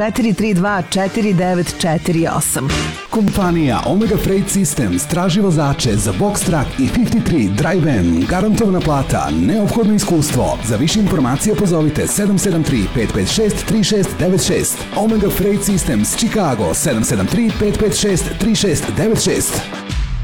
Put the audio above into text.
432-4948. Kompanija Omega Freight Systems traži vozače za Box Truck i 53 Drive Van. Garantovana plata, neophodno iskustvo. Za više informacije pozovite 773-556-3696. Omega Freight Systems, Chicago, 773-556-3696.